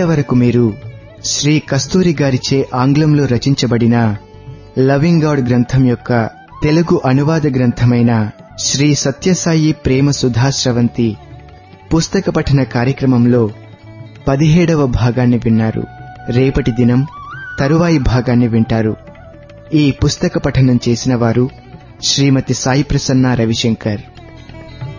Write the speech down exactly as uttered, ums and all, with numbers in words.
ఇంతవరకు మీరు శ్రీ కస్తూరి గారిచే ఆంగ్లంలో రచించబడిన లవింగ్ గాడ్ గ్రంథం యొక్క తెలుగు అనువాద గ్రంథమైన శ్రీ సత్యసాయి ప్రేమ సుధాస్రవంతి పుస్తక పఠన కార్యక్రమంలో పదిహేడవ భాగాన్ని విన్నారు. రేపటి దినం తరువాయి భాగాన్ని వింటారు. ఈ పుస్తక పఠనం చేసిన వారు శ్రీమతి సాయి ప్రసన్న రవిశంకర్.